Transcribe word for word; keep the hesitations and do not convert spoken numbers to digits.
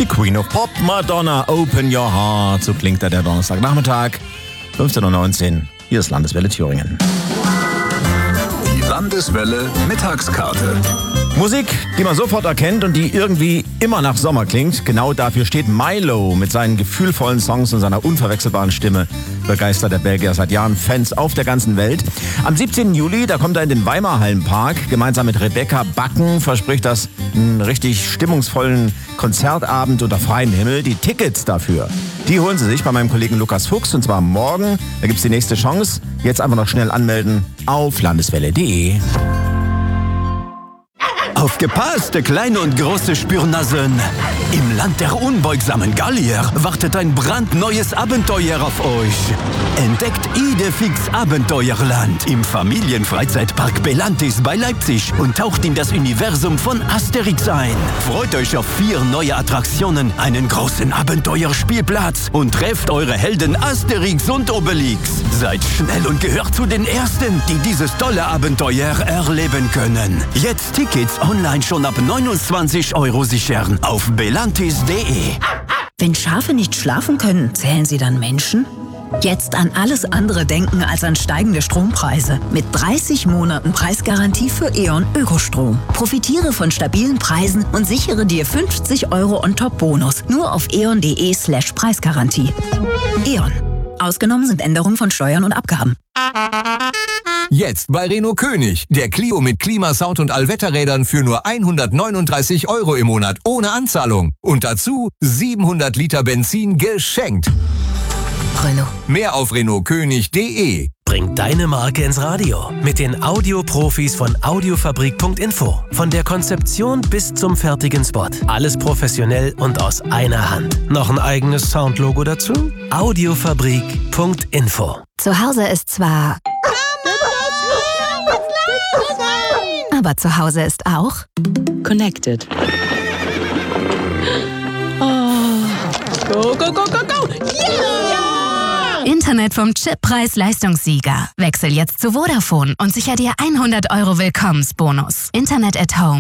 Die Queen of Pop, Madonna, Open Your Heart. So klingt da der Donnerstagnachmittag, fünfzehn Uhr neunzehn. Hier ist Landeswelle Thüringen. Die Landeswelle Mittagskarte. Musik, die man sofort erkennt und die irgendwie immer nach Sommer klingt. Genau dafür steht Milo mit seinen gefühlvollen Songs und seiner unverwechselbaren Stimme. Begeistert der Belgier seit Jahren Fans auf der ganzen Welt. Am siebzehnten Juli, da kommt er in den Weimarhallenpark. Gemeinsam mit Rebecca Backen verspricht das einen richtig stimmungsvollen Konzertabend unter freiem Himmel. Die Tickets dafür, die holen Sie sich bei meinem Kollegen Lukas Fuchs, und zwar morgen. Da gibt's die nächste Chance. Jetzt einfach noch schnell anmelden auf landeswelle punkt de. Aufgepasst, kleine und große Spürnasen! Im Land der unbeugsamen Gallier wartet ein brandneues Abenteuer auf euch. Entdeckt Idefix Abenteuerland im Familienfreizeitpark Belantis bei Leipzig und taucht in das Universum von Asterix ein. Freut euch auf vier neue Attraktionen, einen großen Abenteuerspielplatz und trefft eure Helden Asterix und Obelix. Seid schnell und gehört zu den Ersten, die dieses tolle Abenteuer erleben können. Jetzt Tickets online schon ab neunundzwanzig Euro sichern auf belantis punkt de. Wenn Schafe nicht schlafen können, zählen sie dann Menschen? Jetzt an alles andere denken als an steigende Strompreise. Mit dreißig Monaten Preisgarantie für E.ON Ökostrom. Profitiere von stabilen Preisen und sichere dir fünfzig Euro on-top-Bonus. Nur auf eon.de slash Preisgarantie. E.ON. Ausgenommen sind Änderungen von Steuern und Abgaben. Jetzt bei Renault König. Der Clio mit Klimasound und Allwetterrädern für nur hundertneununddreißig Euro im Monat ohne Anzahlung. Und dazu siebenhundert Liter Benzin geschenkt. Renault. Mehr auf renault könig punkt de. Bring deine Marke ins Radio mit den Audioprofis von audiofabrik punkt info. Von der Konzeption bis zum fertigen Spot. Alles professionell und aus einer Hand. Noch ein eigenes Soundlogo dazu? audiofabrik punkt info. Zu Hause ist zwar... Aber zu Hause ist auch... Connected. Oh. Go, go, go, go, go! Yeah! Internet vom Chip-Preis-Leistungssieger. Wechsel jetzt zu Vodafone und sicher dir hundert Euro Willkommensbonus. Internet at home.